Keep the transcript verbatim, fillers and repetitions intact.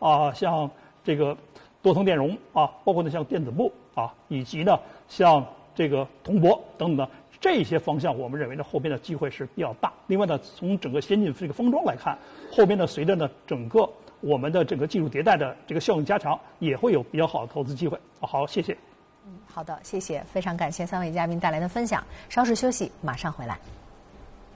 啊，像这个多层电容啊，包括呢像电子部啊，以及呢像这个铜箔等等的这些方向，我们认为呢后边的机会是比较大。另外呢，从整个先进这个封装来看，后边呢随着呢整个我们的这个技术迭代的这个效应加强，也会有比较好的投资机会。好，谢谢。 嗯，好的，谢谢，非常感谢三位嘉宾带来的分享。稍事休息，马上回来。